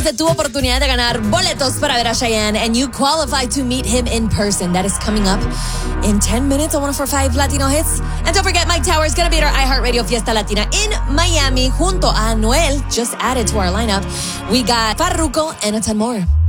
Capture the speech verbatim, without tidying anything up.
ganaste tu oportunidad de ganar boletos para ver a Cheyenne, and you qualify to meet him in person. That is coming up in ten minutes on one oh four point five Latino Hits. And don't forget, Mike Tower is going to be at our iHeartRadio Fiesta Latina in Miami junto a Anuel, just added to our lineup. We got Farruko and a ton more.